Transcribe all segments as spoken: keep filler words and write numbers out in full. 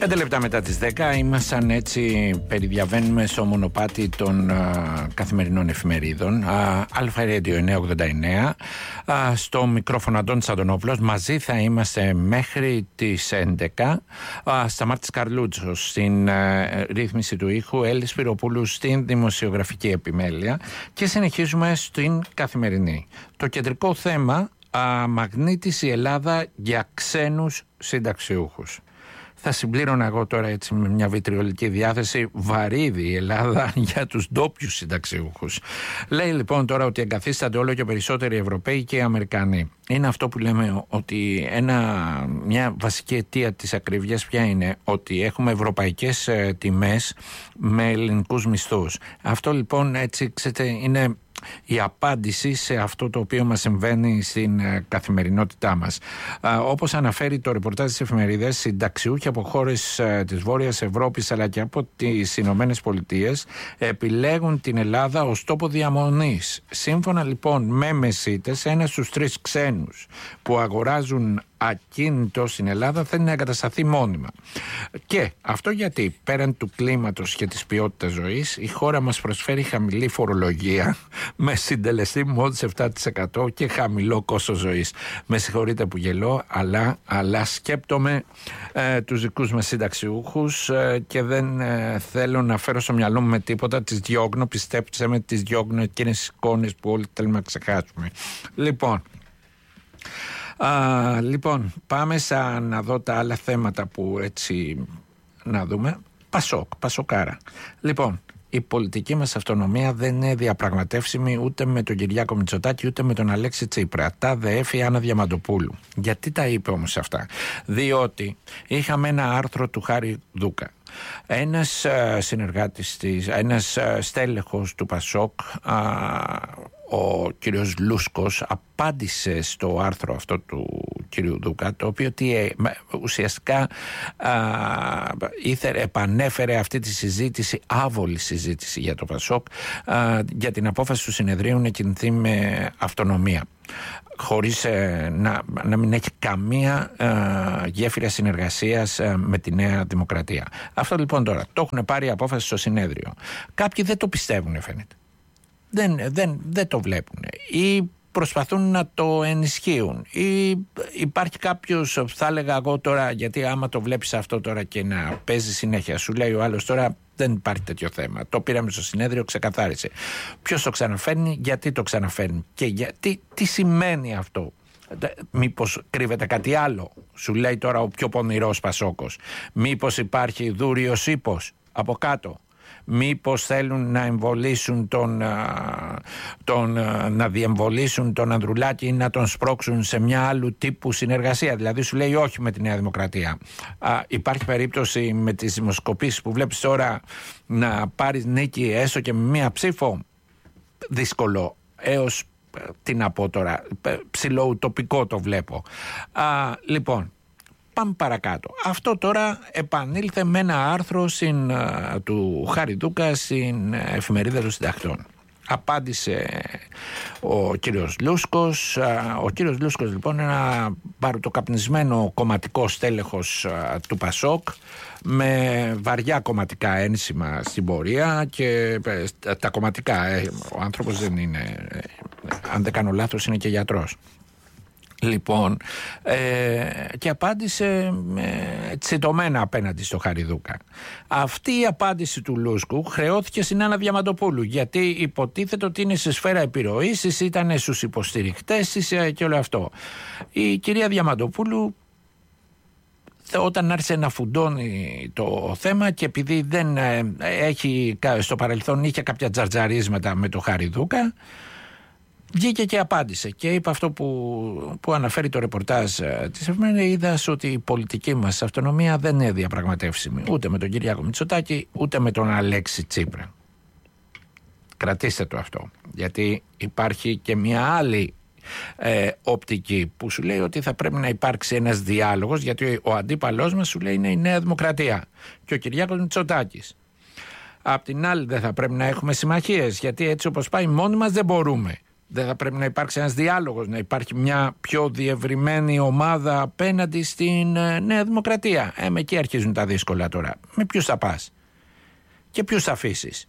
Πέντε λεπτά μετά τις δέκα ήμασταν έτσι, περιδιαβαίνουμε στο μονοπάτι των α, καθημερινών εφημερίδων. Αλφα Radio εννιακόσια ογδόντα εννέα, α, στο μικρόφωνο Αντώνης Αντωνόπουλος. Μαζί θα είμαστε μέχρι τις έντεκα. Α, Σταμάτης Καρλούτσος στην α, ρύθμιση του ήχου, Έλλης Σπυροπούλου στην δημοσιογραφική επιμέλεια και συνεχίζουμε στην καθημερινή. Το κεντρικό θέμα, α, μαγνήτης η Ελλάδα για ξένους συνταξιούχους. Θα συμπλήρωνα εγώ τώρα έτσι με μια βιτριολική διάθεση, βαρύδι η Ελλάδα για τους ντόπιους συνταξιούχους. Λέει λοιπόν τώρα ότι εγκαθίστανται όλο και περισσότεροι Ευρωπαίοι και οι Αμερικανοί. Είναι αυτό που λέμε ότι ένα, μια βασική αιτία της ακρίβειας ποια είναι? Ότι έχουμε ευρωπαϊκές ε, τιμές με ελληνικούς μισθούς. Αυτό λοιπόν έτσι ξέρετε είναι η απάντηση σε αυτό το οποίο μας συμβαίνει στην ε, καθημερινότητά μας. Α, όπως αναφέρει το ρεπορτάζ της εφημερίδας, συνταξιούχοι από χώρες ε, της Βόρειας Ευρώπης αλλά και από τις Ηνωμένες Πολιτείες επιλέγουν την Ελλάδα ως τόπο διαμονής. Σύμφωνα λοιπόν με μεσίτες, ένας στους τρεις ξένους που αγοράζουν ακίνητο στην Ελλάδα θέλει να εγκατασταθεί μόνιμα. Και αυτό γιατί πέραν του κλίματος και της ποιότητας ζωής, η χώρα μας προσφέρει χαμηλή φορολογία με συντελεστή μόλις επτά τοις εκατό και χαμηλό κόστος ζωής. Με συγχωρείτε που γελώ, αλλά, αλλά σκέπτομαι ε, τους δικούς μας συνταξιούχους ε, και δεν ε, θέλω να φέρω στο μυαλό μου με τίποτα. Τις διώγνω, πιστέψτε με, τις διώγνω εκείνες εικόνες που όλοι θέλουμε να ξεχάσουμε. Λοιπόν, Α, λοιπόν, πάμε στα, να δω τα άλλα θέματα που έτσι να δούμε. Πασόκ, Πασοκάρα. Λοιπόν, η πολιτική μας αυτονομία δεν είναι διαπραγματεύσιμη ούτε με τον Κυριάκο Μητσοτάκη ούτε με τον Αλέξη Τσίπρα. Τα δεέφη η Άννα Διαμαντοπούλου. Γιατί τα είπε όμως αυτά? Διότι είχαμε ένα άρθρο του Χάρη Δούκα. Ένας uh, συνεργάτης της, ένας uh, στέλεχος του Πασόκ, uh, ο κύριος Λούσκος, απάντησε στο άρθρο αυτό του κύριου Δούκα, το οποίο τι, ε, ουσιαστικά uh, ήθελε, επανέφερε αυτή τη συζήτηση, άβολη συζήτηση για το Πασόκ, uh, για την απόφαση του συνεδρίου να κινηθεί με αυτονομία, χωρίς ε, να, να μην έχει καμία ε, γέφυρα συνεργασίας ε, με τη Νέα Δημοκρατία. Αυτό λοιπόν τώρα το έχουν πάρει απόφαση στο συνέδριο. Κάποιοι δεν το πιστεύουν, φαίνεται. Δεν, δεν, δεν το βλέπουν ή προσπαθούν να το ενισχύουν, ή υπάρχει κάποιος, θα έλεγα εγώ τώρα, γιατί άμα το βλέπεις αυτό τώρα και να παίζει συνέχεια, σου λέει ο άλλος τώρα δεν υπάρχει τέτοιο θέμα, το πήραμε στο συνέδριο, ξεκαθάρισε. Ποιος το ξαναφέρνει, γιατί το ξαναφέρνει και γιατί, τι σημαίνει αυτό? Μήπως κρύβεται κάτι άλλο, σου λέει τώρα ο πιο πονηρός Πασόκος? Μήπως υπάρχει δούριος ύπος από κάτω? Μήπως θέλουν να εμβολήσουν τον, τον, να διεμβολήσουν τον Ανδρουλάκη ή να τον σπρώξουν σε μια άλλου τύπου συνεργασία? Δηλαδή σου λέει όχι με τη Νέα Δημοκρατία. Α, υπάρχει περίπτωση με τις δημοσκοπήσεις που βλέπεις τώρα να πάρεις νίκη έστω και με μία ψήφο? Δύσκολο, έως τι να πω τώρα, ψιλοουτοπικό το βλέπω. Α, λοιπόν, πάμε παρακάτω. Αυτό τώρα επανήλθε με ένα άρθρο στην, uh, του Χάρη Δούκα στην εφημερίδα των συντακτών. Απάντησε ο κύριος Λούσκος. Ο κύριος Λούσκος λοιπόν είναι ένα παρουτοκαπνισμένο κομματικό στέλεχος uh, του Πασόκ με βαριά κομματικά ένσημα στην πορεία και uh, τα κομματικά, ε, ο άνθρωπος δεν είναι, ε, αν δεν κάνω λάθος είναι και γιατρός. Λοιπόν, ε, και απάντησε ε, τσιτωμένα απέναντι στο Χάρη Δούκα. Αυτή η απάντηση του Λούσκου χρεώθηκε στην Άννα Διαμαντοπούλου, γιατί υποτίθεται ότι είναι σε σφαίρα επιρροής της, ήταν στους υποστηρικτές της ε, και όλο αυτό. Η κυρία Διαμαντοπούλου, όταν άρχισε να φουντώνει το θέμα και επειδή δεν ε, έχει, στο παρελθόν είχε κάποια τζαρτζαρίσματα με το Χάρη Δούκα, βγήκε και απάντησε και είπε αυτό που, που αναφέρει το ρεπορτάζ της εφημερίδας, ότι η πολιτική μας αυτονομία δεν είναι διαπραγματεύσιμη ούτε με τον Κυριάκο Μητσοτάκη ούτε με τον Αλέξη Τσίπρα. Κρατήστε το αυτό, γιατί υπάρχει και μια άλλη ε, οπτική που σου λέει ότι θα πρέπει να υπάρξει ένας διάλογος, γιατί ο αντίπαλός μας σου λέει είναι η Νέα Δημοκρατία και ο Κυριάκος Μητσοτάκης. Απ' την άλλη δεν θα πρέπει να έχουμε συμμαχίες, γιατί έτσι όπως πάει μόνοι μας δεν μπορούμε. Δεν θα πρέπει να υπάρξει ένας διάλογος, να υπάρχει μια πιο διευρυμένη ομάδα απέναντι στην ε, Νέα Δημοκρατία? Ε, με εκεί αρχίζουν τα δύσκολα τώρα. Με ποιους θα πας και ποιους θα αφήσεις?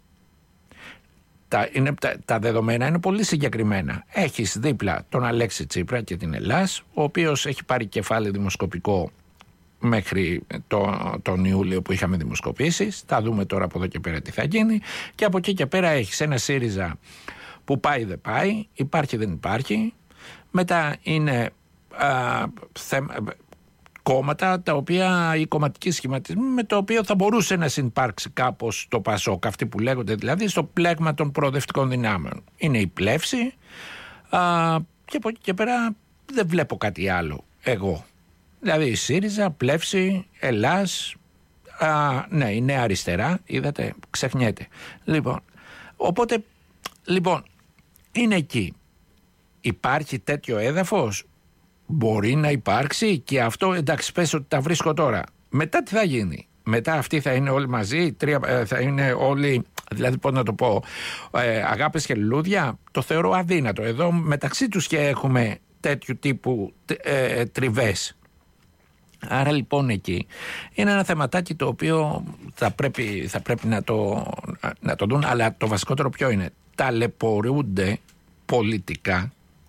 Τα, είναι, τα, τα δεδομένα είναι πολύ συγκεκριμένα. Έχεις δίπλα τον Αλέξη Τσίπρα και την Ελλάς, ο οποίος έχει πάρει κεφάλι δημοσκοπικό μέχρι το, τον Ιούλιο που είχαμε δημοσκοπήσεις. Θα δούμε τώρα από εδώ και πέρα τι θα γίνει. Και από εκεί και πέρα έχεις ένα ΣΥΡΙΖΑ που πάει δεν πάει, υπάρχει δεν υπάρχει. Μετά είναι α, θε, κόμματα τα οποία, οι κομματικοί σχηματισμοί με το οποίο θα μπορούσε να συνυπάρξει κάπως το ΠΑΣΟΚ, αυτοί που λέγονται δηλαδή στο πλέγμα των προοδευτικών δυνάμεων. Είναι η πλεύση α, και από εκεί και πέρα δεν βλέπω κάτι άλλο εγώ. Δηλαδή η ΣΥΡΙΖΑ, πλεύση, Ελλάς, α, ναι, η Νέα Αριστερά, είδατε, ξεχνιέται. Λοιπόν, οπότε, λοιπόν, είναι εκεί. Υπάρχει τέτοιο έδαφος? Μπορεί να υπάρξει και αυτό, εντάξει, πες ότι τα βρίσκω τώρα. Μετά τι θα γίνει? Μετά αυτοί θα είναι όλοι μαζί, τρία, θα είναι όλοι, δηλαδή πώς να το πω, ε, αγάπες και λουλούδια? Το θεωρώ αδύνατο. Εδώ μεταξύ τους και έχουμε τέτοιου τύπου ε, τριβές. Άρα λοιπόν εκεί είναι ένα θεματάκι το οποίο θα πρέπει, θα πρέπει να, το, να το δουν, αλλά το βασικότερο ποιο είναι? Ταλαιπωρούνται πολιτικά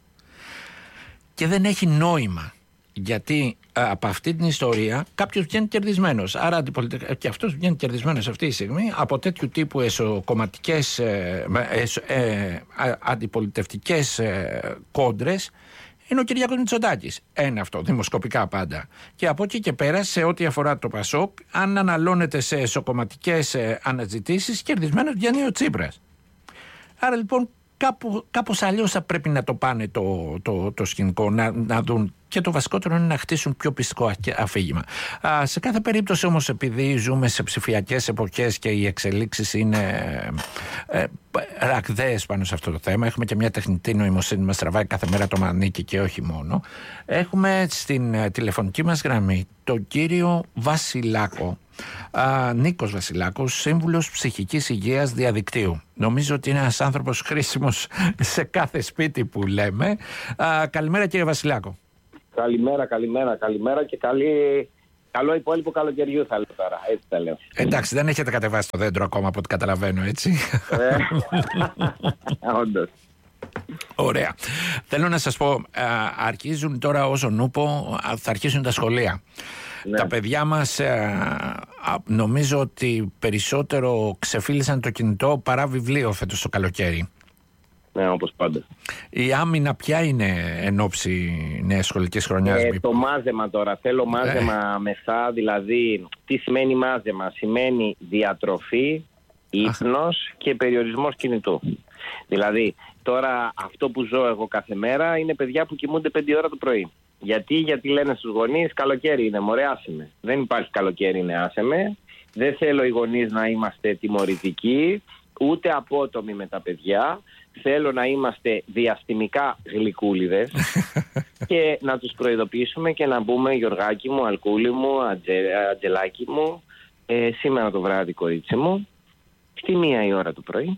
και δεν έχει νόημα, γιατί α, από αυτή την ιστορία κάποιος βγαίνει κερδισμένος. Άρα και αυτός βγαίνει κερδισμένος αυτή τη στιγμή από τέτοιου τύπου εσωκομματικές ε, εσω, ε, αντιπολιτευτικές ε, κόντρες. Είναι ο Κυριάκος Μητσοτάκης. Ένα αυτό, δημοσκοπικά πάντα. Και από εκεί και πέρα, σε ό,τι αφορά το ΠΑΣΟΚ, αν αναλώνεται σε εσωκομματικές ε, αναζητήσεις, κερδισμένος βγαίνει ο Τσίπρας. Άρα λοιπόν κάπου, κάπως αλλιώς θα πρέπει να το πάνε το, το, το σκηνικό, να, να δουν. Και το βασικότερο είναι να χτίσουν πιο πιστικό αφήγημα. Α, σε κάθε περίπτωση όμως, επειδή ζούμε σε ψηφιακές εποχές και οι εξελίξεις είναι ε, ραγδαίες πάνω σε αυτό το θέμα, έχουμε και μια τεχνητή νοημοσύνη μας τραβάει κάθε μέρα το μανίκι και όχι μόνο. Έχουμε στην ε, τηλεφωνική μας γραμμή τον κύριο Βασιλάκο, α, Νίκος Βασιλάκος, σύμβουλος ψυχικής υγείας διαδικτύου. Νομίζω ότι είναι ένας άνθρωπος χρήσιμος σε κάθε σπίτι που λέμε. Α, καλημέρα κύριε Βασιλάκο. Καλημέρα, καλημέρα, καλημέρα και καλή, καλό υπόλοιπο καλοκαιριού θα λέω τώρα, έτσι θα λέω. Εντάξει, δεν έχετε κατεβάσει το δέντρο ακόμα από ό,τι καταλαβαίνω, έτσι. Όντως. Ωραία. Θέλω να σας πω, αρχίζουν τώρα όσο νούπο, θα αρχίσουν τα σχολεία. Ναι. Τα παιδιά μας νομίζω ότι περισσότερο ξεφύλισαν το κινητό παρά βιβλίο φέτος το καλοκαίρι. Ναι, όπως πάντα. Η άμυνα ποια είναι εν ώψη νέας σχολικής χρονιάς? Ε, το μάζεμα τώρα. Θέλω μάζεμα ε. μεσά, δηλαδή τι σημαίνει μάζεμα? Σημαίνει διατροφή, ύπνος και περιορισμός κινητού. Δηλαδή τώρα αυτό που ζω εγώ κάθε μέρα είναι παιδιά που κοιμούνται πέντε ώρα το πρωί. Γιατί, γιατί λένε στους γονείς καλοκαίρι είναι, μωρέ άσε με. Δεν υπάρχει καλοκαίρι είναι, άσε με. Δεν θέλω οι γονείς να είμαστε τιμωρητικοί, ούτε απότομοι με τα παιδιά. Θέλω να είμαστε διαστημικά γλυκούλιδες και να τους προειδοποιήσουμε και να πούμε Γιωργάκη μου, Αλκούλη μου, Αντζε, Αντζελάκη μου, ε, σήμερα το βράδυ κορίτσι μου, στη μία η ώρα το πρωί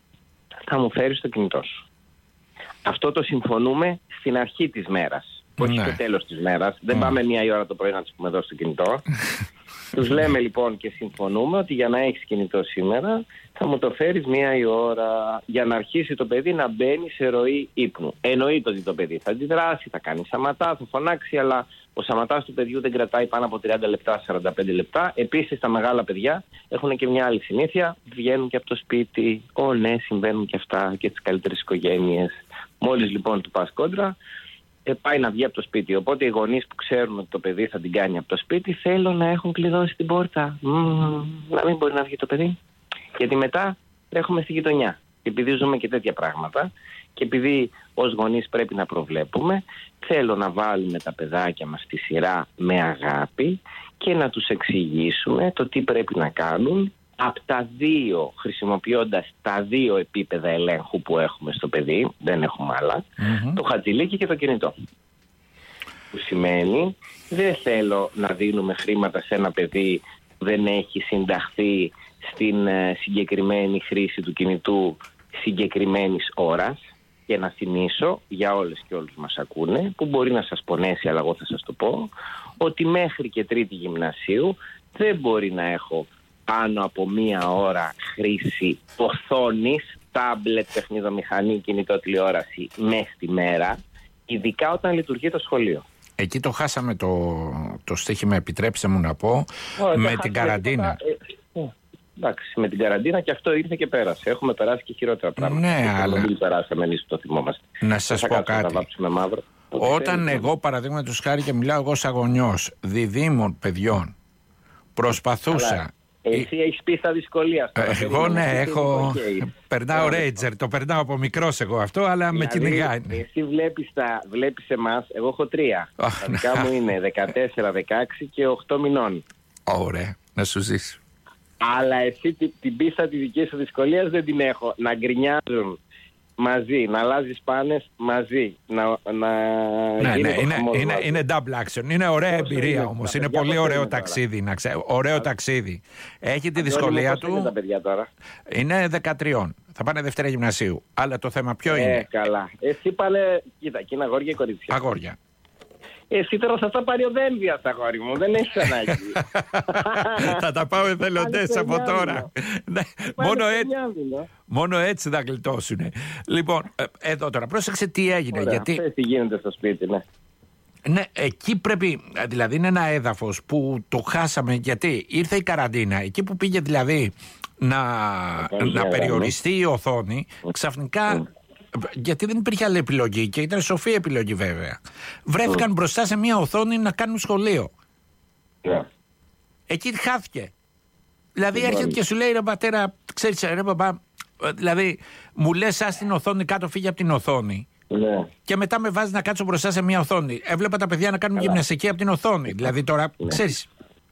θα μου φέρεις το κινητό σου. Αυτό το συμφωνούμε στην αρχή της μέρας, όχι στο τέλος της μέρας. Δεν πάμε μία η ώρα το πρωί να τους πούμε εδώ στο κινητό. Τους λέμε λοιπόν και συμφωνούμε ότι για να έχεις κινητό σήμερα θα μου το φέρεις μία η ώρα για να αρχίσει το παιδί να μπαίνει σε ροή ύπνου. Εννοείται ότι το παιδί θα αντιδράσει, θα κάνει σαματά, θα φωνάξει, αλλά ο σαματάς του παιδιού δεν κρατάει πάνω από τριάντα λεπτά, σαράντα πέντε λεπτά. Επίσης τα μεγάλα παιδιά έχουν και μια άλλη συνήθεια, βγαίνουν και από το σπίτι. Ω ναι, συμβαίνουν και αυτά και τις καλύτερες οικογένειες. Μόλις λοιπόν του πας κόντρα, Ε, πάει να βγει από το σπίτι. Οπότε οι γονείς που ξέρουν ότι το παιδί θα την κάνει από το σπίτι θέλουν να έχουν κλειδώσει την πόρτα. Mm, να μην μπορεί να βγει το παιδί. Γιατί μετά έχουμε στη γειτονιά. Και επειδή ζούμε και τέτοια πράγματα και επειδή ως γονείς πρέπει να προβλέπουμε, θέλω να βάλουμε τα παιδάκια μας στη σειρά με αγάπη και να τους εξηγήσουμε το τι πρέπει να κάνουν από τα δύο, χρησιμοποιώντας τα δύο επίπεδα ελέγχου που έχουμε στο παιδί, δεν έχουμε άλλα, mm-hmm. το χατζηλίκι και το κινητό. Που σημαίνει δεν θέλω να δίνουμε χρήματα σε ένα παιδί που δεν έχει συνταχθεί στην συγκεκριμένη χρήση του κινητού συγκεκριμένης ώρας. Και να θυμίσω για όλες και όλους μας ακούνε, που μπορεί να σας πονέσει, αλλά εγώ θα σας το πω, ότι μέχρι και τρίτη γυμνασίου δεν μπορεί να έχω πάνω από μία ώρα χρήση οθόνης, τάμπλετ, παιχνιδομηχανή, κινητό, τηλεόραση μέσα στη μέρα, ειδικά όταν λειτουργεί το σχολείο. Εκεί το χάσαμε το, το στοίχημα, επιτρέψτε μου να πω, oh, με την καραντίνα. Ε, ε, εντάξει, με την καραντίνα και αυτό ήρθε και πέρασε. Έχουμε περάσει και χειρότερα πράγματα. Ναι, αλλά... Δεν περάσαμε εμείς, το θυμόμαστε. Να σας πω κάτι. Να μαύρο. Όταν θέλει, εγώ, παραδείγματος χάρη, και μιλάω εγώ σαν γονιός διδήμων παιδιών, προσπαθούσα... Αλλά... Εσύ έχεις πει στα δυσκολία. Εγώ ναι, έχω. Okay. Περνάω Ρέιτζερ, το περνάω από μικρός εγώ αυτό, αλλά δηλαδή, με κυνηγάει. Εσύ βλέπεις, τα, βλέπεις εμάς, εγώ έχω τρία. Oh, τα δικά μου είναι δεκατέσσερα, δεκαέξι και οκτώ μηνών. Ωραία, να σου ζήσει. Αλλά εσύ την, την πίστα τη δική σου δυσκολία δεν την έχω. Να γκρινιάζουν μαζί, να αλλάζεις πάνες μαζί. Να, να ναι, ναι, είναι, είναι, είναι double action. Είναι ωραία πώς εμπειρία είναι, όμως. Είναι πολύ ωραίο ταξίδι. Να ξέ, ωραίο ταξίδι. Έχει τη δυσκολία του. Είναι τα παιδιά τώρα. Είναι δεκατρία. Θα πάνε Δευτέρα Γυμνασίου. Αλλά το θέμα ποιο ε, είναι. Καλά. Εσύ πάνε. Κοίτα, εκεί είναι αγόρια και κορίτσια. Αγόρια. Εσύ τώρα θα τα πάρει ο Δένδια, αγόρι μου, δεν έχεις ανάγκη. Θα τα πάω εθελοντές από τώρα. μόνο, έτσι, μόνο έτσι θα γλιτώσουν. Λοιπόν, εδώ τώρα, πρόσεξε τι έγινε. Ωραία, γιατί... τι γίνεται στο σπίτι, ναι. Ναι, εκεί πρέπει, δηλαδή είναι ένα έδαφος που το χάσαμε, γιατί ήρθε η καραντίνα, εκεί που πήγε δηλαδή να, να περιοριστεί η οθόνη, ξαφνικά... Γιατί δεν υπήρχε άλλη επιλογή και ήταν σοφή επιλογή βέβαια. Βρέθηκαν mm. μπροστά σε μια οθόνη να κάνουν σχολείο. Yeah. Εκεί χάθηκε. Δηλαδή yeah. έρχεται και σου λέει ρε πατέρα, ξέρεις ρε παπά, δηλαδή μου λες ας την οθόνη κάτω, φύγε από την οθόνη. Yeah. Και μετά με βάζει να κάτσω μπροστά σε μια οθόνη. Έβλεπα τα παιδιά να κάνουν yeah. γυμναστική από την οθόνη. Δηλαδή τώρα yeah. ξέρεις.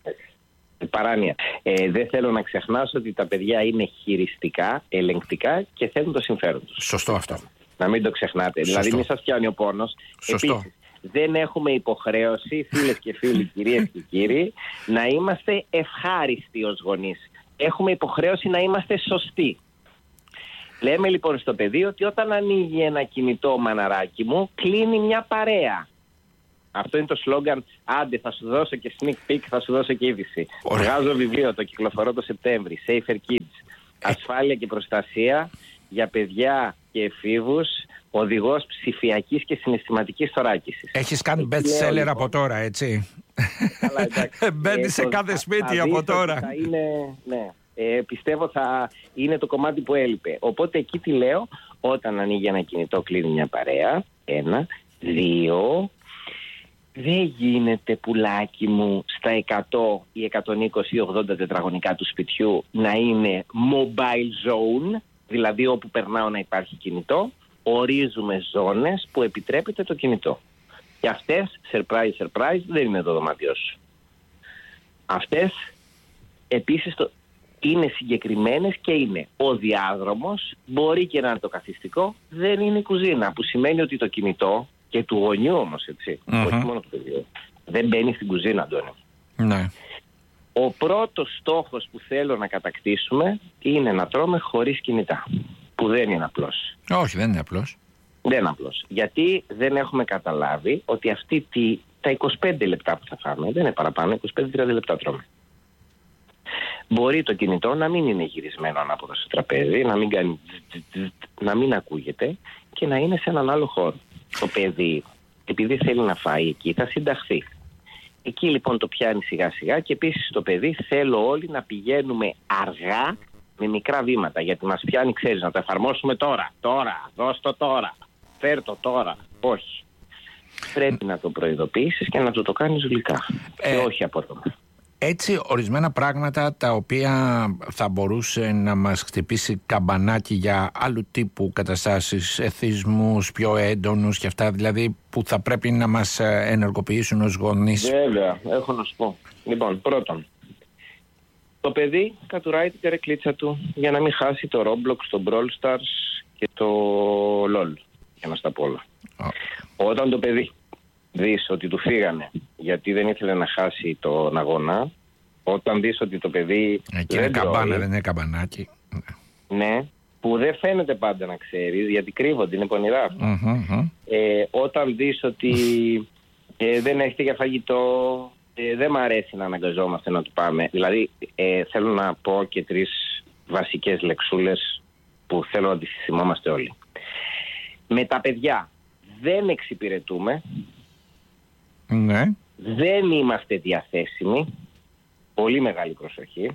Παράνοια. Ε, δεν θέλω να ξεχνάς ότι τα παιδιά είναι χειριστικά, ελεγκτικά και θέλουν το συμφέρον τους. Σωστό αυτό. Να μην το ξεχνάτε. Σωστό. Δηλαδή μην σας πιάνει ο πόνος. Σωστό. Επίσης, δεν έχουμε υποχρέωση, φίλες και φίλοι, κυρίες και κύριοι, να είμαστε ευχάριστοι ως γονείς. Έχουμε υποχρέωση να είμαστε σωστοί. Λέμε λοιπόν στο παιδί ότι όταν ανοίγει ένα κινητό, μαναράκι μου, κλείνει μια παρέα. Αυτό είναι το σλόγγαν. Άντε, θα σου δώσω και sneak peek, θα σου δώσω και είδηση. Βγάζω βιβλίο, το κυκλοφορώ το Σεπτέμβρη. Safer Kids. Ασφάλεια και προστασία για παιδιά και εφήβους. Οδηγός ψηφιακής και συναισθηματικής θωράκισης. Έχεις κάνει best seller λοιπόν, από τώρα, έτσι. Μπαίνει σε κάθε σπίτι από τώρα. Θα είναι, ναι. Ε, πιστεύω θα είναι το κομμάτι που έλειπε. Οπότε εκεί τι λέω, όταν ανοίγει ένα κινητό, κλείνει μια παρέα. Ένα. Δύο. Δεν γίνεται, πουλάκι μου, στα εκατό ή εκατόν είκοσι ή ογδόντα τετραγωνικά του σπιτιού να είναι mobile zone, δηλαδή όπου περνάω να υπάρχει κινητό. Ορίζουμε ζώνες που επιτρέπεται το κινητό. Και αυτές, surprise, surprise, δεν είναι το δωμάτιό σου. Αυτές, επίσης, το, είναι συγκεκριμένες και είναι ο διάδρομος, μπορεί και να είναι το καθιστικό, δεν είναι η κουζίνα, που σημαίνει ότι το κινητό, και του γονιού όμως, έτσι, mm-hmm. όχι μόνο του παιδιού, δεν μπαίνει στην κουζίνα, Αντώνη. Ναι. Ο πρώτος στόχος που θέλω να κατακτήσουμε είναι να τρώμε χωρίς κινητά. Που δεν είναι απλός. Όχι, δεν είναι απλός. Δεν είναι απλός. Γιατί δεν έχουμε καταλάβει ότι αυτή τη, τα είκοσι πέντε λεπτά που θα φάμε, δεν είναι παραπάνω, είκοσι πέντε με τριάντα λεπτά τρώμε. Μπορεί το κινητό να μην είναι γυρισμένο ανάποδα στο τραπέζι, να μην, κάνει, να μην ακούγεται και να είναι σε έναν άλλο χώρο. Το παιδί, επειδή θέλει να φάει εκεί, θα συνταχθεί. Εκεί λοιπόν το πιάνει σιγά σιγά και επίσης το παιδί θέλω όλοι να πηγαίνουμε αργά με μικρά βήματα, γιατί μας πιάνει, ξέρεις, να το εφαρμόσουμε τώρα, τώρα, δώσ' το τώρα, φέρ' το τώρα. Όχι. Πρέπει να το προειδοποιήσεις και να το το κάνεις γλυκά ε, και όχι απότομα. Έτσι ορισμένα πράγματα τα οποία θα μπορούσε να μας χτυπήσει καμπανάκι για άλλου τύπου καταστάσεις, εθισμούς πιο έντονους και αυτά, δηλαδή που θα πρέπει να μας ενεργοποιήσουν ως γονείς. Βέβαια, έχω να σου πω. Λοιπόν, πρώτον, το παιδί κατουράει την καρεκλίτσα του για να μην χάσει το Roblox, το Brawl Stars και το LOL, για να στα πω όλα. Oh. Όταν το παιδί δεις ότι του φύγανε γιατί δεν ήθελε να χάσει τον αγώνα, όταν δεις ότι το παιδί εκεί είναι καμπάνα, δεν είναι καμπανάκι. Ναι, που δεν φαίνεται πάντα να ξέρεις, γιατί κρύβονται, είναι πονηρά αυτά. Mm-hmm. Ε, όταν δεις ότι ε, δεν έχετε για φαγητό, ε, δεν μ' αρέσει να αναγκαζόμαστε να του πάμε. Δηλαδή, ε, θέλω να πω και τρεις βασικές λεξούλες που θέλω να τις θυμόμαστε όλοι. Με τα παιδιά δεν εξυπηρετούμε, ναι. δεν είμαστε διαθέσιμοι, πολύ μεγάλη προσοχή.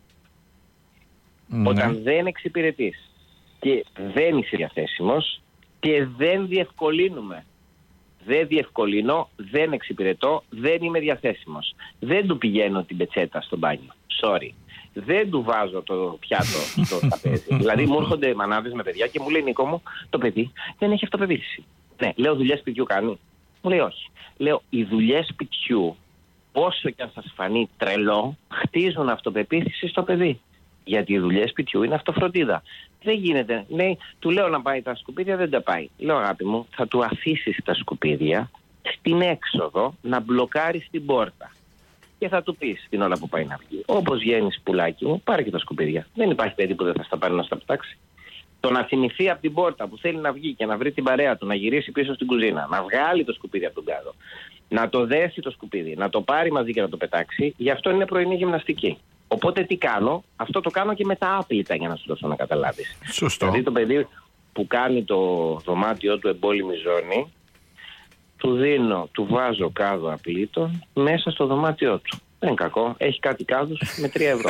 Ναι. Όταν δεν εξυπηρετείς και δεν είσαι διαθέσιμος και δεν διευκολύνουμε, δεν διευκολύνω, δεν εξυπηρετώ, δεν είμαι διαθέσιμος, δεν του πηγαίνω την πετσέτα στο μπάνιο, sorry, δεν του βάζω το πιάτο στο τραπέζι. Δηλαδή μου έρχονται μανάδες με παιδιά και μου λέει, Νίκο μου, το παιδί δεν έχει αυτοπεποίθηση. Ναι, λέω, δουλειές σπιτιού κάνει? Μου λέει όχι. Λέω, οι δουλειές σπιτιού, όσο και αν σας φανεί τρελό, χτίζουν αυτοπεποίθηση στο παιδί. Γιατί οι δουλειές σπιτιού είναι αυτοφροντίδα. Δεν γίνεται. Λέει, του λέω να πάει τα σκουπίδια, δεν τα πάει. Λέω, αγάπη μου, θα του αφήσεις τα σκουπίδια στην έξοδο να μπλοκάρεις την πόρτα. Και θα του πεις την ώρα που πάει να βγει, όπως βγαίνεις πουλάκι μου, πάρε και τα σκουπίδια. Δεν υπάρχει παιδί που δεν θα στα πάρει να στα πετάξει. Το να θυμηθεί από την πόρτα που θέλει να βγει και να βρει την παρέα του, να γυρίσει πίσω στην κουζίνα, να βγάλει το σκουπίδι από τον κάδο, να το δέσει το σκουπίδι, να το πάρει μαζί και να το πετάξει, γι' αυτό είναι πρωινή γυμναστική. Οπότε τι κάνω, αυτό το κάνω και με τα άπλυτα για να σου δώσω να καταλάβεις. Σωστό. Δηλαδή το παιδί που κάνει το δωμάτιό του εμπόλυμη ζώνη, του δίνω, του βάζω κάδο απλήτων μέσα στο δωμάτιό του. Δεν είναι κακό, έχει κάτι κάδους με τρία ευρώ.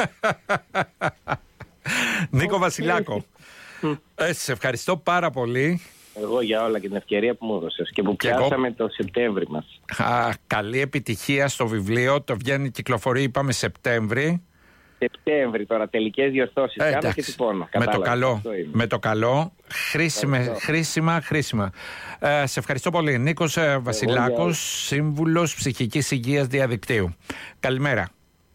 Νίκο Βασιλάκο, ε, σε ευχαριστώ πάρα πολύ. Εγώ για όλα και την ευκαιρία που μου έδωσες και που και πιάσαμε εγώ... το Σεπτέμβρη μας. Α, καλή επιτυχία στο βιβλίο, το βγαίνει, κυκλοφορεί, είπαμε Σεπτέμβρη. Σεπτέμβρη τώρα, τελικές διορθώσεις. Ε, κάνω και τυπώνω. Με το καλό, με το καλό. Χρήσιμε, χρήσιμα, χρήσιμα. Ε, σε ευχαριστώ πολύ. Νίκος ε, Βασιλάκος, Σύμβουλος Ψυχικής Υγείας Διαδικτύου. Καλημέρα.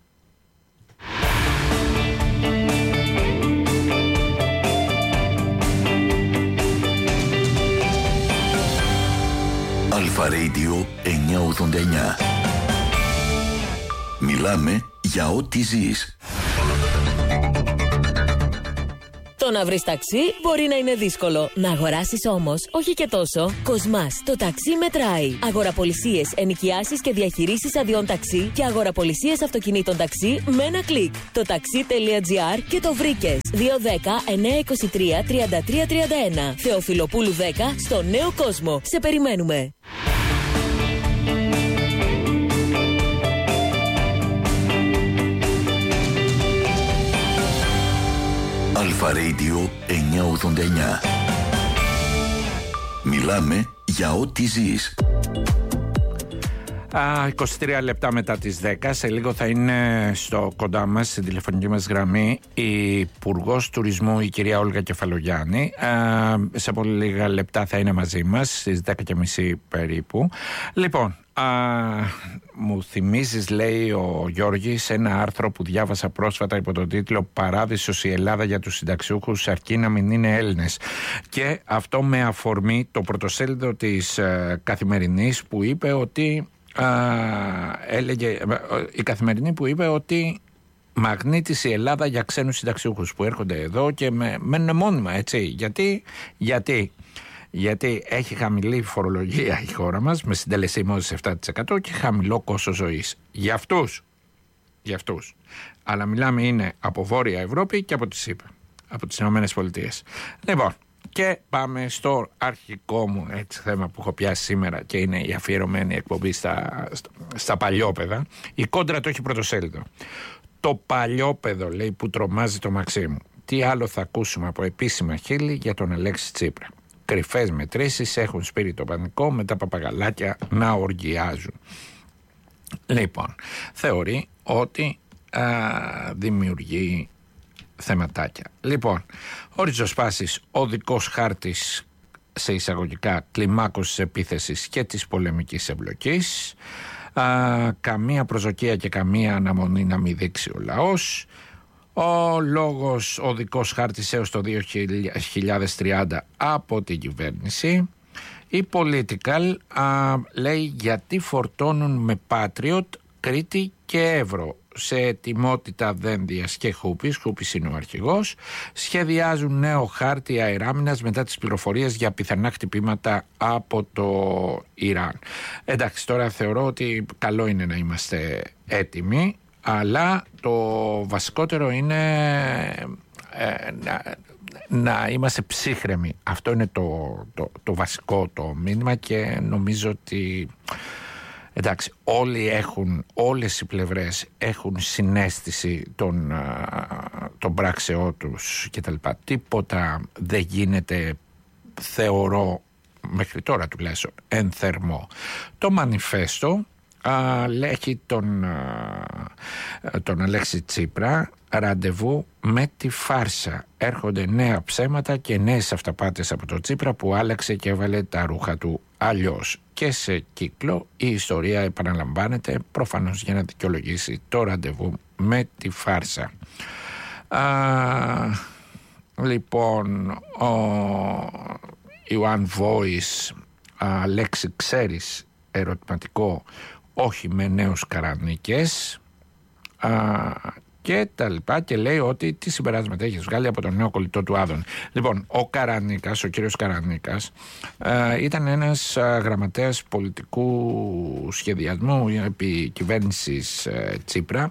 Αλφα Radio εννιακόσια ογδόντα εννιά. Μιλάμε για ό,τι ζεις. Το να βρεις ταξί μπορεί να είναι δύσκολο. Να αγοράσεις όμως, όχι και τόσο. Κοσμάς, το ταξί μετράει. Αγοραπολισίες, ενοικιάσεις και διαχειρήσεις αδειών ταξί και αγοραπολισίες αυτοκινήτων ταξί με ένα κλικ. Το taxi.gr και το βρήκες. δύο δέκα εννιακόσια είκοσι τρία τριάντα τρία τριάντα ένα. Θεοφιλοπούλου δέκα στο Νέο Κόσμο. Σε περιμένουμε. Αλφα Radio εννιακόσια ογδόντα εννιά. Μιλάμε για ό,τι ζεις. Α, είκοσι τρία λεπτά μετά τις δέκα, σε λίγο θα είναι στο κοντά μας, στην τηλεφωνική μας γραμμή, η Υπουργός Τουρισμού, η κυρία Όλγα Κεφαλογιάννη. Α, σε πολύ λίγα λεπτά θα είναι μαζί μας, στις δέκα και μισή περίπου. Λοιπόν, α, μου θυμίζεις, λέει ο Γιώργης, ένα άρθρο που διάβασα πρόσφατα υπό τον τίτλο «Παράδεισος η Ελλάδα για τους συνταξιούχους αρκεί να μην είναι Έλληνες». Και αυτό με αφορμή το πρωτοσέλιδο της ε, Καθημερινής που είπε ότι Α, έλεγε, η Καθημερινή που είπε ότι μαγνήτησε η Ελλάδα για ξένους συνταξιούχους που έρχονται εδώ και με, μένουν μόνιμα, έτσι. Γιατί, γιατί, γιατί έχει χαμηλή φορολογία η χώρα μας με συντέλεση μόλις επτά τοις εκατό και χαμηλό κόστος ζωής. Για αυτούς, για αυτούς. Αλλά μιλάμε είναι από Βόρεια Ευρώπη και από τις ΗΠΑ, από τις Ηνωμένες Πολιτείες. Λοιπόν, και πάμε στο αρχικό μου έτσι, θέμα που έχω πιάσει σήμερα και είναι η αφιερωμένη εκπομπή στα, στα, στα παλιόπαιδα. Η Κόντρα το έχει πρωτοσέλιδο. Το παλιόπαιδο, λέει, που τρομάζει το Μαξίμου. Τι άλλο θα ακούσουμε από επίσημα χείλη για τον Αλέξη Τσίπρα. Κρυφές μετρήσεις έχουν σπείρει το πανικό με τα παπαγαλάκια να οργιάζουν. Λοιπόν, θεωρεί ότι α, δημιουργεί θεματάκια. Λοιπόν, ο ριζοσπάσης, οδικός χάρτης σε εισαγωγικά κλιμάκωσης επίθεσης και της πολεμικής εμπλοκής, α, καμία προσδοκία και καμία αναμονή να μην δείξει ο λαός, ο λόγος οδικός χάρτης έως το δύο χιλιάδες τριάντα από την κυβέρνηση. Η Political α, λέει γιατί φορτώνουν με Patriot Κρήτη και Εύρο. Σε ετοιμότητα Δένδιας και Χούπης, Χούπης είναι ο αρχηγός, σχεδιάζουν νέο χάρτη αεράμινας μετά τις πληροφορίες για πιθανά χτυπήματα από το Ιράν. Εντάξει, τώρα θεωρώ ότι καλό είναι να είμαστε έτοιμοι, αλλά το βασικότερο είναι ε, να, να είμαστε ψύχρεμοι. Αυτό είναι το, το, το βασικό το μήνυμα και νομίζω ότι εντάξει, όλοι έχουν, όλες οι πλευρές έχουν συναίσθηση των, των πράξεών τους και τα λοιπά. Τίποτα δεν γίνεται, θεωρώ, μέχρι τώρα τουλάχιστον, εν θερμό. Το μανιφέστο λέγει τον, τον Αλέξη Τσίπρα ραντεβού με τη φάρσα. Έρχονται νέα ψέματα και νέες αυταπάτες από τον Τσίπρα που άλλαξε και έβαλε τα ρούχα του αλλιώς. Και σε κύκλο η ιστορία επαναλαμβάνεται, προφανώς για να δικαιολογήσει το ραντεβού με τη φάρσα. Α, λοιπόν, ο Ιωάνν Voice, λέξη ξέρεις, ερωτηματικό, όχι με νέους Καρανίκες, α, και τα λοιπά, και λέει ότι τι συμπεράσματα έχει βγάλει από τον νέο κολλητό του Άδων. Λοιπόν, ο Καρανίκας, ο κύριος Καρανίκας, ε, ήταν ένας ε, γραμματέας πολιτικού σχεδιασμού επί κυβέρνησης ε, Τσίπρα,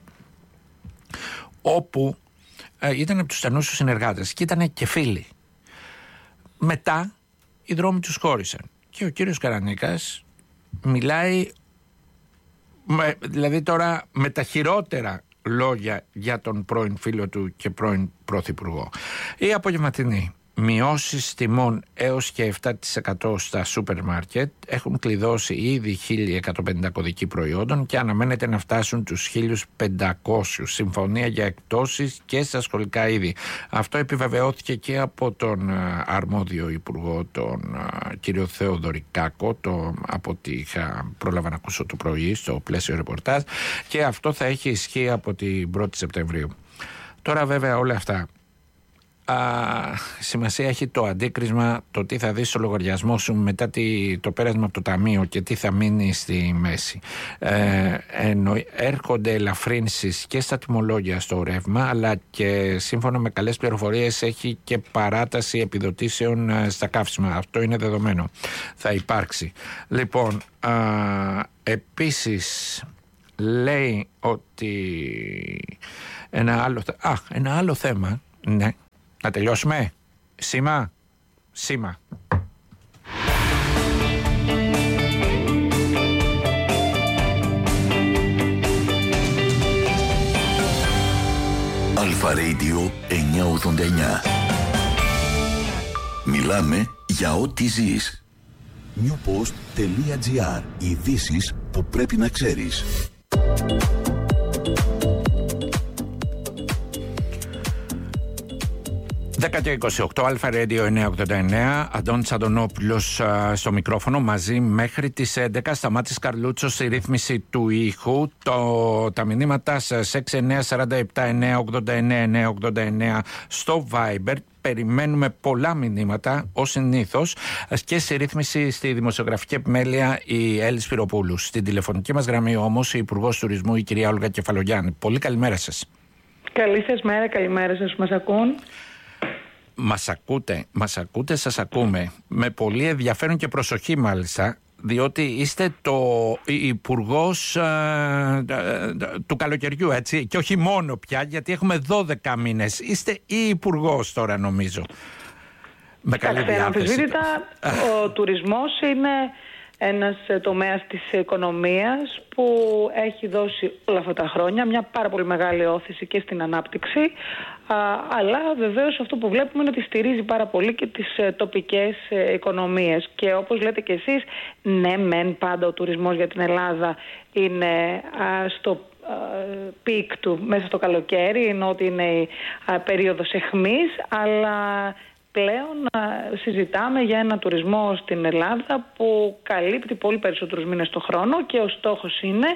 όπου ε, ήταν από τους στενούς του συνεργάτες και ήταν και φίλοι. Μετά οι δρόμοι τους χώρισαν και ο κύριος Καρανίκας μιλάει, με, δηλαδή τώρα με τα χειρότερα λόγια για τον πρώην φίλο του και πρώην πρωθυπουργό. Η απογευματινή. Μειώσεις τιμών έως και επτά τοις εκατό στα σούπερ μάρκετ έχουν κλειδώσει ήδη χίλια εκατόν πενήντα κωδικοί προϊόντων και αναμένεται να φτάσουν τους χίλια πεντακόσιους. Συμφωνία για εκτόσεις και στα σχολικά είδη. Αυτό επιβεβαιώθηκε και από τον αρμόδιο υπουργό, τον κύριο Θεοδωρικάκο, το, από ό,τι είχα πρόλαβα να ακούσω το πρωί στο πλαίσιο ρεπορτάζ, και αυτό θα έχει ισχύ από την πρώτη Σεπτεμβρίου. Τώρα βέβαια όλα αυτά Α, σημασία έχει το αντίκρισμα, το τι θα δεις στο λογαριασμό σου μετά τη, το πέρασμα από το ταμείο και τι θα μείνει στη μέση. Ε, εννο, έρχονται ελαφρύνσεις και στα τιμολόγια στο ρεύμα, αλλά και σύμφωνα με καλές πληροφορίες έχει και παράταση επιδοτήσεων α, στα καύσιμα. Αυτό είναι δεδομένο. Θα υπάρξει. Λοιπόν, α, επίσης λέει ότι ένα άλλο, α, ένα άλλο θέμα, ναι. Να τελειώσουμε. Σήμα. Σήμα. Αλφα Radio εννιακόσια ογδόντα εννιά. Μιλάμε για ό,τι ζεις. newpost.gr. Ειδήσεις που πρέπει να ξέρεις. δέκα και είκοσι οκτώ, Αλφα Radio εννιακόσια ογδόντα εννέα, Αντώνης Αντωνόπουλος στο μικρόφωνο, μαζί μέχρι τις έντεκα. Σταμάτης Καρλούτσος στη ρύθμιση του ήχου. Το, τα μηνύματά σας έξι εννέα τέσσερα επτά εννέα ογδόντα εννέα εννέα ογδόντα εννέα στο Viber. Περιμένουμε πολλά μηνύματα, ως συνήθως, και στη ρύθμιση στη δημοσιογραφική επιμέλεια η Έλλη Σπυροπούλου. Στην τηλεφωνική μας γραμμή όμως η Υπουργός Τουρισμού, η κυρία Όλγα Κεφαλογιάννη. Πολύ καλημέρα σας. Καλή σας μέρα, καλημέρα σας, μας ακούν. Μας ακούτε, μας ακούτε, σας ακούμε. Με πολύ ενδιαφέρον και προσοχή μάλιστα, διότι είστε το υπουργός ε, του καλοκαιριού, έτσι, και όχι μόνο πια, γιατί έχουμε δώδεκα μήνες. Είστε η υπουργός τώρα, νομίζω. Με καλή διάθεση. Αμφισβήτητα, ο τουρισμός είναι ένας τομέας της οικονομίας που έχει δώσει όλα αυτά τα χρόνια μια πάρα πολύ μεγάλη όθηση και στην ανάπτυξη, α, αλλά βεβαίως αυτό που βλέπουμε είναι ότι στηρίζει πάρα πολύ και τις ε, τοπικές ε, οικονομίες. Και όπως λέτε και εσείς, ναι μεν πάντα ο τουρισμός για την Ελλάδα είναι α, στο πικ του μέσα στο καλοκαίρι, ενώ ότι είναι η α, περίοδος αιχμής, αλλά πλέον συζητάμε για ένα τουρισμό στην Ελλάδα που καλύπτει πολύ περισσότερους μήνες το χρόνο και ο στόχος είναι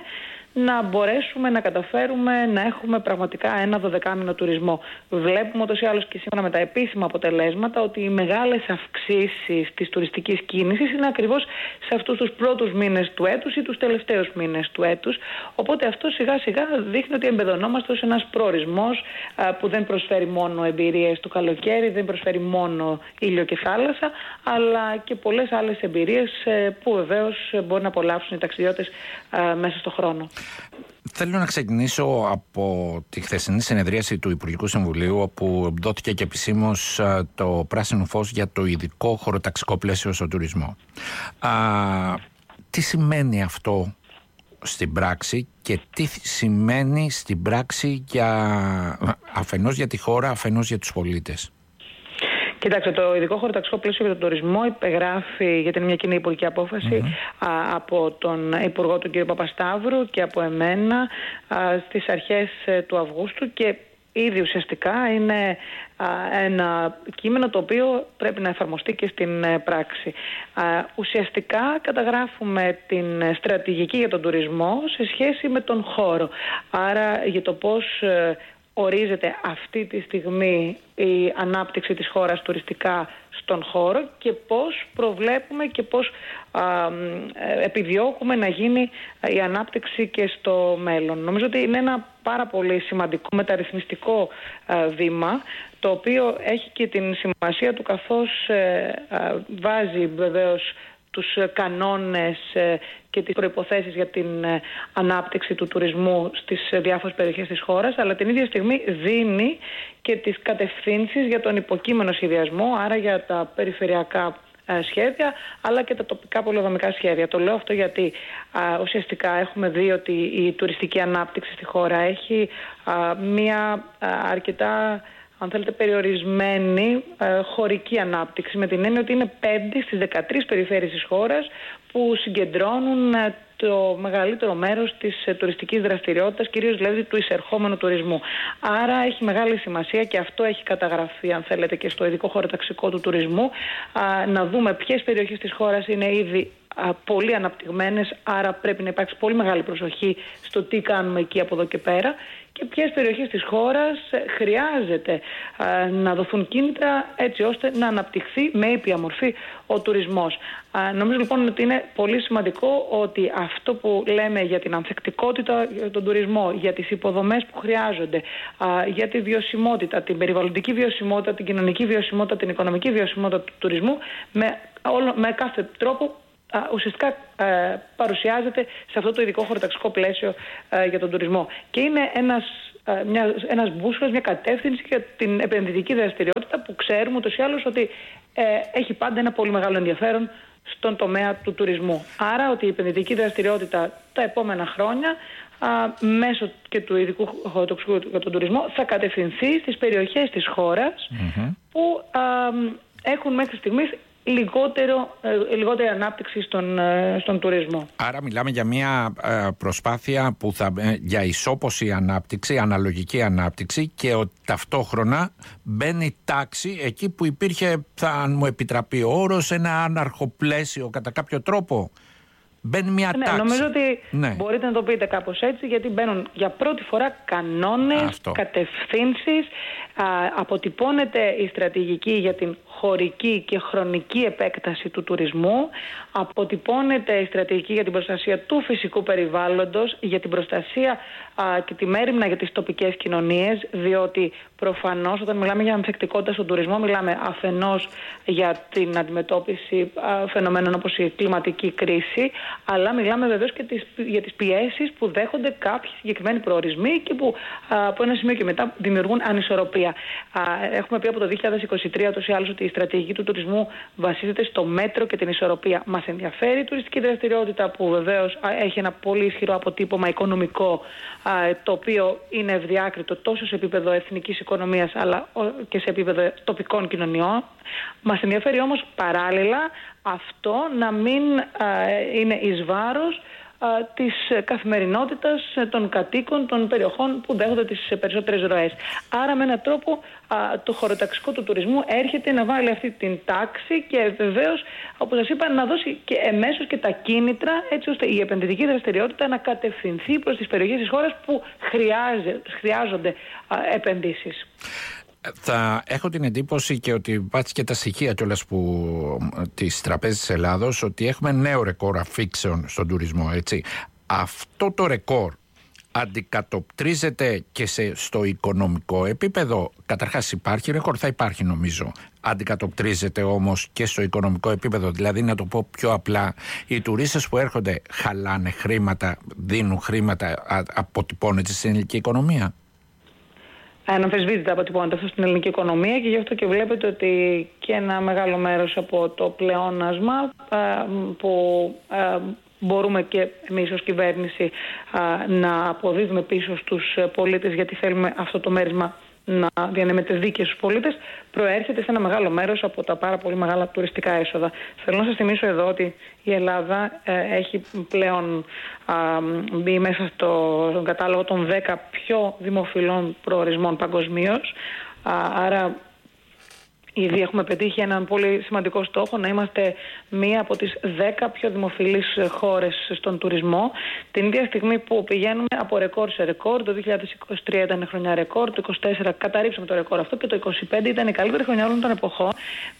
να μπορέσουμε να καταφέρουμε να έχουμε πραγματικά ένα δωδεκάμηνο τουρισμό. Βλέπουμε ούτως ή άλλως και σύμφωνα με τα επίσημα αποτελέσματα ότι οι μεγάλες αυξήσεις της τουριστικής κίνησης είναι ακριβώς σε αυτούς τους πρώτους μήνες του έτους ή τους τελευταίους μήνες του έτους. Οπότε αυτό σιγά σιγά δείχνει ότι εμπεδωνόμαστε ως ένας προορισμός που δεν προσφέρει μόνο εμπειρίες του καλοκαίρι, δεν προσφέρει μόνο ήλιο και θάλασσα, αλλά και πολλές άλλες εμπειρίες που βεβαίως μπορεί να απολαύσουν οι ταξιδιώτες μέσα στον χρόνο. Θέλω να ξεκινήσω από τη χθεσινή συνεδρίαση του Υπουργικού Συμβουλίου, όπου δόθηκε και επισήμως το πράσινο φως για το ειδικό χωροταξικό πλαίσιο στον τουρισμό. Α, τι σημαίνει αυτό στην πράξη και τι σημαίνει στην πράξη για, αφενός για τη χώρα, αφενός για τους πολίτες? Κοιτάξτε, το ειδικό χωροταξικό πλαίσιο για τον τουρισμό υπεγράφει, γιατί είναι μια κοινή υπουργική απόφαση, mm-hmm. α, από τον Υπουργό του κ. Παπασταύρου και από εμένα α, στις αρχές του Αυγούστου, και ήδη ουσιαστικά είναι α, ένα κείμενο το οποίο πρέπει να εφαρμοστεί και στην ε, πράξη. Α, ουσιαστικά καταγράφουμε την στρατηγική για τον τουρισμό σε σχέση με τον χώρο. Άρα για το πώς ε, ορίζεται αυτή τη στιγμή η ανάπτυξη της χώρας τουριστικά στον χώρο και πώς προβλέπουμε και πώς α, επιδιώκουμε να γίνει η ανάπτυξη και στο μέλλον. Νομίζω ότι είναι ένα πάρα πολύ σημαντικό μεταρρυθμιστικό α, βήμα, το οποίο έχει και την σημασία του καθώς ε, α, βάζει βεβαίως τους κανόνες και τις προϋποθέσεις για την ανάπτυξη του τουρισμού στις διάφορες περιοχές της χώρας, αλλά την ίδια στιγμή δίνει και τις κατευθύνσεις για τον υποκείμενο σχεδιασμό, άρα για τα περιφερειακά σχέδια, αλλά και τα τοπικά πολεοδομικά σχέδια. Το λέω αυτό γιατί α, ουσιαστικά έχουμε δει ότι η τουριστική ανάπτυξη στη χώρα έχει α, μια α, αρκετά, αν θέλετε, περιορισμένη ε, χωρική ανάπτυξη, με την έννοια ότι είναι πέντε στις δεκατρείς περιφέρειες της χώρας που συγκεντρώνουν ε, το μεγαλύτερο μέρος της ε, τουριστικής δραστηριότητας, κυρίως δηλαδή του εισερχόμενου τουρισμού. Άρα έχει μεγάλη σημασία, και αυτό έχει καταγραφεί, αν θέλετε, και στο ειδικό χωροταξικό του τουρισμού, α, να δούμε ποιες περιοχές της χώρας είναι ήδη α, πολύ αναπτυγμένες, άρα πρέπει να υπάρξει πολύ μεγάλη προσοχή στο τι κάνουμε εκεί από εδώ και πέρα, και ποιες περιοχές της χώρας χρειάζεται α, να δοθούν κίνητρα έτσι ώστε να αναπτυχθεί με ήπια μορφή ο τουρισμός. Α, νομίζω λοιπόν ότι είναι πολύ σημαντικό ότι αυτό που λέμε για την ανθεκτικότητα για τον τουρισμό, για τις υποδομές που χρειάζονται, α, για τη βιωσιμότητα, την περιβαλλοντική βιωσιμότητα, την κοινωνική βιωσιμότητα, την οικονομική βιωσιμότητα του τουρισμού, με, όλο, με κάθε τρόπο Uh, ουσιαστικά uh, παρουσιάζεται σε αυτό το ειδικό χωροταξικό πλαίσιο uh, για τον τουρισμό. Και είναι ένας, uh, μια, ένας μπούσουλας, μια κατεύθυνση για την επενδυτική δραστηριότητα που ξέρουμε ούτως ή άλλως ότι uh, έχει πάντα ένα πολύ μεγάλο ενδιαφέρον στον τομέα του τουρισμού. Άρα ότι η επενδυτική δραστηριότητα τα επόμενα χρόνια uh, μέσω και του ειδικού χωροταξικού για τον τουρισμό θα κατευθυνθεί στις περιοχές της χώρας mm-hmm. που uh, έχουν μέχρι στιγμής Λιγότερο, λιγότερη ανάπτυξη στον, στον τουρισμό. Άρα μιλάμε για μια προσπάθεια που θα, για ισόποση ανάπτυξη, αναλογική ανάπτυξη, και ότι ταυτόχρονα μπαίνει τάξη εκεί που υπήρχε, θα αν μου επιτραπεί ο όρος, ένα άναρχο πλαίσιο κατά κάποιο τρόπο. Μπαίνει μια ναι, τάξη. Νομίζω ότι ναι. μπορείτε να το πείτε κάπως έτσι, γιατί μπαίνουν για πρώτη φορά κανόνες, Αυτό. κατευθύνσεις, α, αποτυπώνεται η στρατηγική για την χωρική και χρονική επέκταση του τουρισμού, αποτυπώνεται η στρατηγική για την προστασία του φυσικού περιβάλλοντος, για την προστασία α, και τη μέριμνα για τις τοπικές κοινωνίες, διότι προφανώς όταν μιλάμε για ανθεκτικότητα στον τουρισμό μιλάμε αφενός για την αντιμετώπιση α, φαινομένων όπως η κλιματική κρίση, αλλά μιλάμε βεβαίως και τις, για τις πιέσεις που δέχονται κάποιοι συγκεκριμένοι προορισμοί και που α, από ένα σημείο και μετά δημιουργούν ανισορροπία. Α, έχουμε πει από το δύο χιλιάδες είκοσι τρία ούτως ή άλλως ότι η στρατηγική του τουρισμού βασίζεται στο μέτρο και την ισορροπία. Μας ενδιαφέρει η τουριστική δραστηριότητα που βεβαίως α, έχει ένα πολύ ισχυρό αποτύπωμα οικονομικό, α, το οποίο είναι ευδιάκριτο τόσο σε επίπεδο εθνικής οικονομίας αλλά και σε επίπεδο τοπικών κοινωνιών. Μας ενδιαφέρει όμως παράλληλα αυτό να μην α, είναι εις βάρος της καθημερινότητας των κατοίκων των περιοχών που δέχονται τις περισσότερες ροές. Άρα με έναν τρόπο α, το χωροταξικό του τουρισμού έρχεται να βάλει αυτή την τάξη και βεβαίως, όπως σας είπα, να δώσει και εμέσως και τα κίνητρα έτσι ώστε η επενδυτική δραστηριότητα να κατευθυνθεί προς τις περιοχές της χώρας που χρειάζονται α, επενδύσεις. Θα έχω την εντύπωση και ότι βάσει και τα στοιχεία κιόλας που της Τραπέζης της Ελλάδος ότι έχουμε νέο ρεκόρ αφήξεων στον τουρισμό, έτσι. Αυτό το ρεκόρ αντικατοπτρίζεται και σε, στο οικονομικό επίπεδο? Καταρχάς υπάρχει ρεκόρ, θα υπάρχει νομίζω. Αντικατοπτρίζεται όμως και στο οικονομικό επίπεδο, δηλαδή να το πω πιο απλά, οι τουρίστες που έρχονται χαλάνε χρήματα, δίνουν χρήματα, αποτυπώνεται στην ελληνική οικονομία? Αναμφισβήτητα αποτυπώνεται αυτό στην ελληνική οικονομία και γι' αυτό και βλέπετε ότι και ένα μεγάλο μέρος από το πλεόνασμα που μπορούμε και εμείς ως κυβέρνηση να αποδίδουμε πίσω στους πολίτες, γιατί θέλουμε αυτό το μέρισμα να διανέμεται δίκαια στους πολίτες, προέρχεται σε ένα μεγάλο μέρος από τα πάρα πολύ μεγάλα τουριστικά έσοδα. Θέλω να σας θυμίσω εδώ ότι η Ελλάδα ε, έχει πλέον α, μπει μέσα στο, στον κατάλογο των δέκα πιο δημοφιλών προορισμών παγκοσμίως. Α, άρα ήδη έχουμε πετύχει έναν πολύ σημαντικό στόχο να είμαστε μία από τις δέκα πιο δημοφιλείς χώρες στον τουρισμό. Την ίδια στιγμή που πηγαίνουμε από ρεκόρ σε ρεκόρ, το δύο χιλιάδες είκοσι τρία ήταν χρονιά ρεκόρ, το είκοσι τέσσερα καταρρίψαμε το ρεκόρ αυτό και το είκοσι πέντε ήταν η καλύτερη χρονιά όλων των εποχών,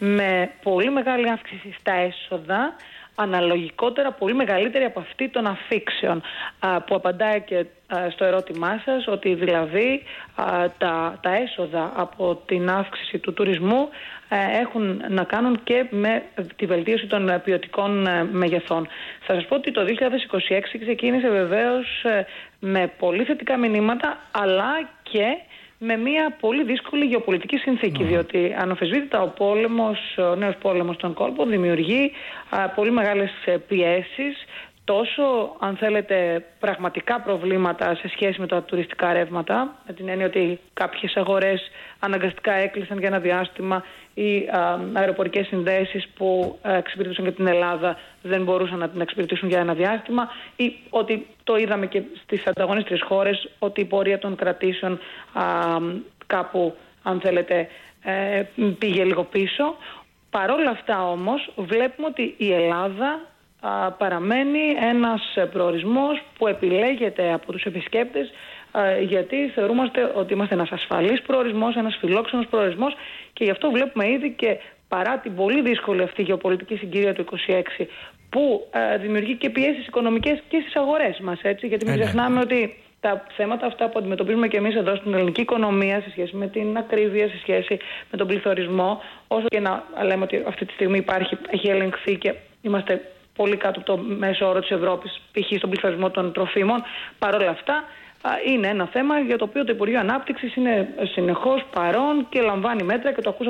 με πολύ μεγάλη αύξηση στα έσοδα, αναλογικότερα πολύ μεγαλύτερη από αυτή των αφήξεων, που απαντάει και στο ερώτημά σας ότι δηλαδή τα, τα έσοδα από την αύξηση του τουρισμού έχουν να κάνουν και με τη βελτίωση των ποιοτικών μεγεθών. Θα σας πω ότι το δύο χιλιάδες είκοσι έξι ξεκίνησε βεβαίως με πολύ θετικά μηνύματα, αλλά και με μια πολύ δύσκολη γεωπολιτική συνθήκη, mm. διότι αναμφισβήτητα ο πόλεμος, ο νέος πόλεμος στον κόλπο δημιουργεί α, πολύ μεγάλες πιέσεις, τόσο αν θέλετε πραγματικά προβλήματα σε σχέση με τα τουριστικά ρεύματα, με την έννοια ότι κάποιες αγορές αναγκαστικά έκλεισαν για ένα διάστημα ή α, αεροπορικές συνδέσεις που α, εξυπηρετούσαν και την Ελλάδα δεν μπορούσαν να την εξυπηρετήσουν για ένα διάστημα, ή ότι το είδαμε και στις ανταγωνίστριες χώρες ότι η πορεία των κρατήσεων α, κάπου αν θέλετε ε, πήγε λίγο πίσω. Παρόλα αυτά όμως βλέπουμε ότι η Ελλάδα α, παραμένει ένας προορισμός που επιλέγεται από τους επισκέπτες α, γιατί θεωρούμαστε ότι είμαστε ένας ασφαλής προορισμός, ένας φιλόξενος προορισμός και γι' αυτό βλέπουμε ήδη και παρά την πολύ δύσκολη αυτή γεωπολιτική συγκυρία του είκοσι έξι που α, δημιουργεί και πιέσεις οικονομικές και στις αγορές μας, έτσι, γιατί μην ξεχνάμε ότι τα θέματα αυτά που αντιμετωπίζουμε και εμείς εδώ στην ελληνική οικονομία σε σχέση με την ακρίβεια, σε σχέση με τον πληθωρισμό, όσο και να λέμε ότι αυτή τη στιγμή υπάρχει, έχει ελεγχθεί και είμαστε πολύ κάτω από το μέσο όρο της Ευρώπης, π.χ. στον πληθωρισμό των τροφίμων, παρόλα αυτά είναι ένα θέμα για το οποίο το Υπουργείο Ανάπτυξης είναι συνεχώς παρόν και λαμβάνει μέτρα και το ακούσατε